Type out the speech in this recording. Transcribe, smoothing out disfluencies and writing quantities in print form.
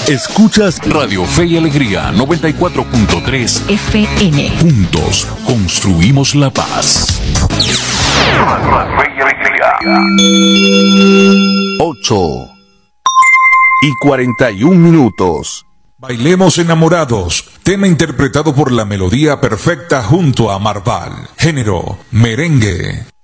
Escuchas Radio Fe y Alegría 94.3 FM. Juntos construimos la paz. 8:41. Bailemos enamorados, tema interpretado por La Melodía Perfecta junto a Marval, género merengue.